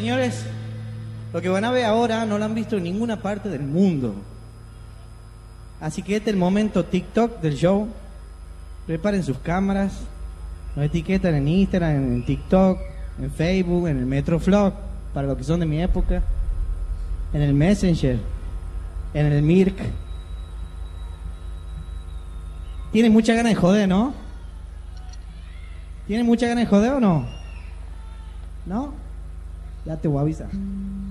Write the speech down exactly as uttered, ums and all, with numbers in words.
Señores, lo que van a ver ahora no lo han visto en ninguna parte del mundo. Así que este es el momento TikTok del show. Preparen sus cámaras. Nos etiquetan en Instagram, en TikTok, en Facebook, en el Metroflog, para los que son de mi época, en el Messenger, en el Mirk. Tienen mucha ganas de joder, ¿no? ¿Tienen mucha ganas de joder o no? ¿No? Ya te voy a avisar.